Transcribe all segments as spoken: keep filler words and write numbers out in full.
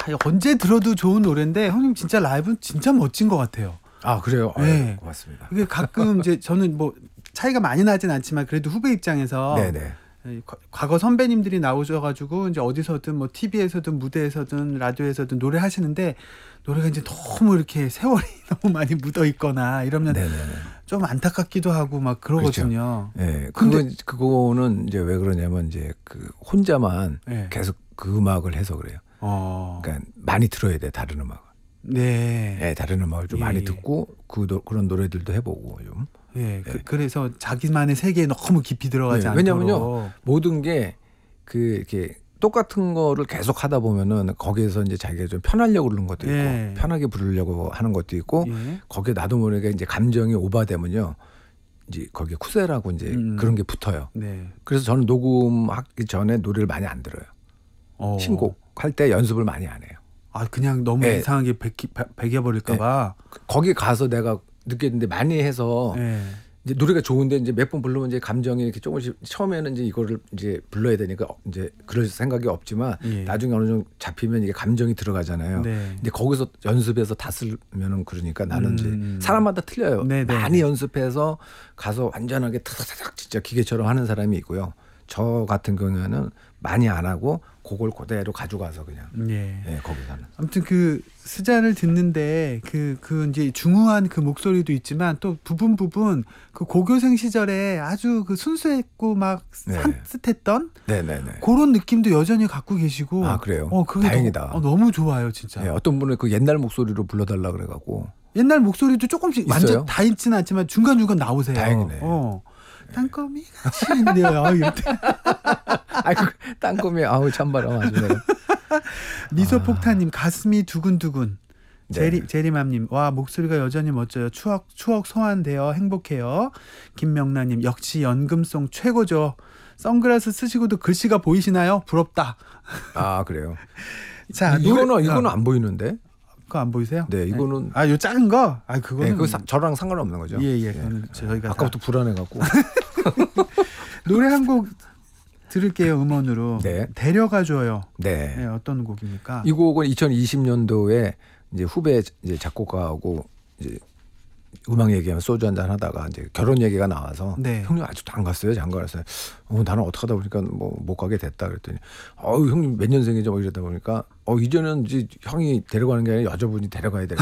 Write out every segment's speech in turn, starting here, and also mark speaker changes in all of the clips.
Speaker 1: 언제 들어도 좋은 노래인데 형님 진짜 라이브는 진짜 멋진 것 같아요.
Speaker 2: 아 그래요?
Speaker 1: 네.
Speaker 2: 아유, 고맙습니다.
Speaker 1: 이게 가끔 이제 저는 뭐 차이가 많이 나진 않지만 그래도 후배 입장에서
Speaker 2: 네네.
Speaker 1: 과거 선배님들이 나오셔가지고 이제 어디서든 뭐 티비에서든 무대에서든 라디오에서든 노래 하시는데 노래가 이제 너무 이렇게 세월이 너무 많이 묻어 있거나 이러면
Speaker 2: 네네네.
Speaker 1: 좀 안타깝기도 하고 막 그러거든요.
Speaker 2: 그렇죠. 네,
Speaker 1: 근데
Speaker 2: 그거 그거는 이제 왜 그러냐면 이제 그 혼자만
Speaker 1: 네.
Speaker 2: 계속 그 음악을 해서 그래요.
Speaker 1: 어.
Speaker 2: 그러니까 많이 들어야 돼 다른 음악.
Speaker 1: 네.
Speaker 2: 네, 다른 음악을 좀
Speaker 1: 예.
Speaker 2: 많이 듣고 그 노, 그런 노래들도 해보고 좀.
Speaker 1: 예.
Speaker 2: 네.
Speaker 1: 그, 그래서 자기만의 세계에 너무 깊이 들어가지
Speaker 2: 네,
Speaker 1: 않도록.
Speaker 2: 왜냐면요 모든 게 그 이렇게 똑같은 거를 계속 하다 보면은 거기에서 이제 자기가 좀 편하려고 그러는 것도 있고
Speaker 1: 예.
Speaker 2: 편하게 부르려고 하는 것도 있고
Speaker 1: 예.
Speaker 2: 거기에 나도 모르게 이제 감정이 오버되면요 이제 거기에 쿠세라고 이제
Speaker 1: 음.
Speaker 2: 그런 게 붙어요.
Speaker 1: 네.
Speaker 2: 그래서 저는 녹음하기 전에 노래를 많이 안 들어요.
Speaker 1: 어.
Speaker 2: 신곡 할 때 연습을 많이 안 해요.
Speaker 1: 아 그냥 너무
Speaker 2: 네.
Speaker 1: 이상하게 베기, 배겨버릴까봐.
Speaker 2: 거기 가서 내가 느꼈는데 많이 해서
Speaker 1: 네.
Speaker 2: 이제 노래가 좋은데 이제 몇 번 부르면 이제 감정이 이렇게 조금씩 처음에는 이제 이거를 이제 불러야 되니까 이제 그럴 생각이 없지만
Speaker 1: 예.
Speaker 2: 나중에 어느 정도 잡히면 이게 감정이 들어가잖아요.
Speaker 1: 네.
Speaker 2: 근데 거기서 연습해서 다 쓰면은 그러니까 나는
Speaker 1: 음.
Speaker 2: 이제 사람마다 틀려요.
Speaker 1: 네네.
Speaker 2: 많이 연습해서 가서 완전하게 타닥타닥 진짜 기계처럼 하는 사람이 있고요. 저 같은 경우에는 많이 안 하고 그걸 그대로 가져가서 그냥
Speaker 1: 예.
Speaker 2: 예, 거기서는.
Speaker 1: 아무튼 그 스자를 듣는데 그, 그 이제 중후한 그 목소리도 있지만 또 부분 부분 그 고교생 시절에 아주 그 순수했고 막
Speaker 2: 네.
Speaker 1: 산뜻했던
Speaker 2: 네네네.
Speaker 1: 그런 느낌도 여전히 갖고 계시고.
Speaker 2: 아 그래요?
Speaker 1: 어, 그게
Speaker 2: 다행이다.
Speaker 1: 너, 어, 너무 좋아요 진짜.
Speaker 2: 예, 어떤 분은 그 옛날 목소리로 불러달라 그래갖고.
Speaker 1: 옛날 목소리도 조금씩
Speaker 2: 있어요?
Speaker 1: 완전 다 있지는 않지만 중간 중간 나오세요.
Speaker 2: 다행이네.
Speaker 1: 어. 땅거미 같이 있네요. 아, 이럴 때.
Speaker 2: 아이고 땅콩이 아우 참바람 아주 내가.
Speaker 1: 미소폭탄님 가슴이 두근두근.
Speaker 2: 네.
Speaker 1: 제리 제리맘님 와 목소리가 여전히 멋져요. 추억 추억 소환되어 행복해요. 김명란님 역시 연금송 최고죠. 선글라스 쓰시고도 글씨가 보이시나요? 부럽다.
Speaker 2: 아 그래요.
Speaker 1: 자
Speaker 2: 이- 이거는
Speaker 1: 노래-
Speaker 2: 이거는
Speaker 1: 어,
Speaker 2: 안 보이는데.
Speaker 1: 그거 안 보이세요?
Speaker 2: 네 이거는
Speaker 1: 아, 요 작은 거. 아,
Speaker 2: 네,
Speaker 1: 그거는
Speaker 2: 그거 사- 저랑 상관없는 거죠.
Speaker 1: 예, 예. 그거는 저희가
Speaker 2: 아까부터 불안해갖고.
Speaker 1: 노래 한 곡 들을게요. 음원으로.
Speaker 2: 네.
Speaker 1: 데려가 줘요.
Speaker 2: 네.
Speaker 1: 네, 어떤 곡입니까?
Speaker 2: 이 곡은 이천이십 년도에 이제 후배 이제 작곡가하고 이제 음악 얘기하면 소주 한잔 하다가 이제 결혼 얘기가 나와서
Speaker 1: 네.
Speaker 2: 형님 아직도 안 갔어요? 장가 갔어요. 어, 나는 어떻게 하다 보니까 뭐 못 가게 됐다 그랬더니 어 형님 몇 년생이죠? 뭐 이러다 보니까 어 이제는 이제 형이 데려가는 게 아니라 여자분이 데려가야 되는데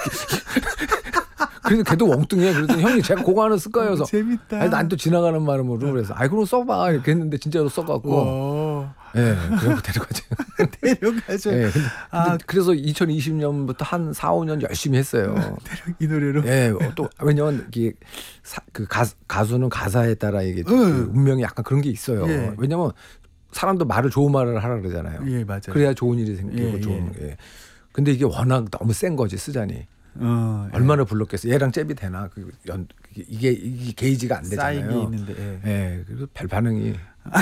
Speaker 2: 그래서 걔도 엉뚱해. 그랬더니 형님 제가 그거 하나 쓸까요? 그래서
Speaker 1: 재밌다.
Speaker 2: 아니, 난 또 지나가는 마음으로 그래서 아이 그럼 써봐 이렇게 했는데 진짜로 써갖고
Speaker 1: 오,
Speaker 2: 예 그래서 데려가죠.
Speaker 1: 데려가 줘요.
Speaker 2: 예, 근데,
Speaker 1: 아.
Speaker 2: 근데 그래서 이천이십 년부터 한 사, 오 년 열심히 했어요.
Speaker 1: 이 노래로.
Speaker 2: 예, 어, 또 왜냐면 이게 사, 그 가, 가수는 가사에 따라 이게 그
Speaker 1: 응.
Speaker 2: 운명이 약간 그런 게 있어요.
Speaker 1: 예.
Speaker 2: 왜냐면 사람도 말을 좋은 말을 하라 그러잖아요.
Speaker 1: 예, 맞아요.
Speaker 2: 그래야 좋은 일이 생기고
Speaker 1: 예,
Speaker 2: 좋은 게. 근데 이게 워낙 너무 센 거지 스잔이.
Speaker 1: 어, 예.
Speaker 2: 얼마나 불렀겠어. 얘랑 잽이 되나? 그 연, 이게 이게 게이지가 안 되잖아요.
Speaker 1: 쌓이게 있는데. 예.
Speaker 2: 예, 그래서 별 반응이.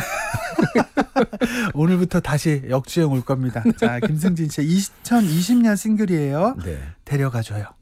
Speaker 1: 오늘부터 다시 역주행 올 겁니다. 자, 김승진 씨의 이천이십 년 싱글이에요.
Speaker 2: 네.
Speaker 1: 데려가 줘요.